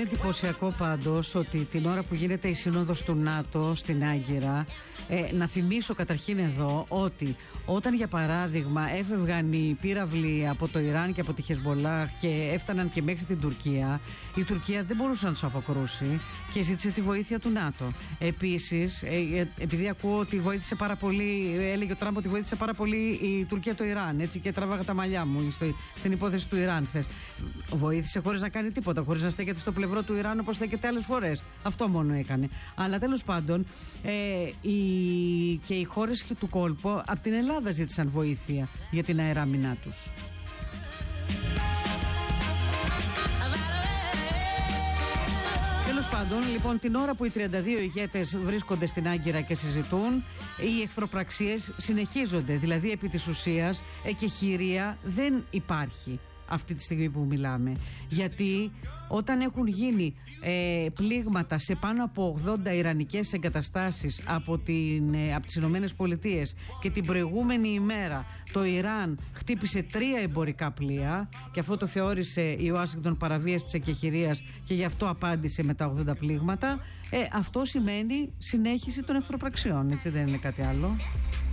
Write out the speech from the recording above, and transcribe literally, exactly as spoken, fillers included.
εντυπωσιακό πάντως ότι την ώρα που γίνεται η σύνοδος του ΝΑΤΟ στην Άγκυρα, ε, να θυμίσω καταρχήν εδώ ότι όταν για παράδειγμα έφευγαν οι πύραυλοι από το Ιράν και από τη Χεσμολάχ και έφταναν και μέχρι την Τουρκία, η Τουρκία δεν μπορούσε να τους αποκρούσει και ζήτησε τη βοήθεια του ΝΑΤΟ. Επίσης, ε, επειδή ακούω ότι βοήθησε πάρα πολύ, έλεγε ο Τραμπ ότι βοήθησε πάρα πολύ η Τουρκία το Ιράν, έτσι, και τράβαγα τα μαλλιά μου στο, στην υπόθεση του Ιράν χθες. Βοήθησε χωρίς να κάνει τίποτα, χωρίς να στέκεται στο πλευρό του Ιράν όπως στέκεται άλλες φορές. Αυτό μόνο έκανε. Αλλά τέλος πάντων, ε, οι, και οι χώρες του κόλπου από την Ελλάδα ζήτησαν βοήθεια για την αεράμινά τους. Τέλος πάντων, λοιπόν, την ώρα που οι τριάντα δύο ηγέτες βρίσκονται στην Άγκυρα και συζητούν, οι εχθροπραξίες συνεχίζονται. Δηλαδή, επί της ουσίας, εκεχηρία δεν υπάρχει αυτή τη στιγμή που μιλάμε. Γιατί όταν έχουν γίνει ε, πλήγματα σε πάνω από ογδόντα ιρανικές εγκαταστάσεις από, την, ε, από τις Ηνωμένες Πολιτείες και την προηγούμενη ημέρα το Ιράν χτύπησε τρία εμπορικά πλοία και αυτό το θεώρησε η Ουάσιγκτον παραβίαση της εκεχηρίας και γι' αυτό απάντησε με τα ογδόντα πλήγματα, ε, αυτό σημαίνει συνέχιση των εχθροπραξιών, έτσι, δεν είναι κάτι άλλο.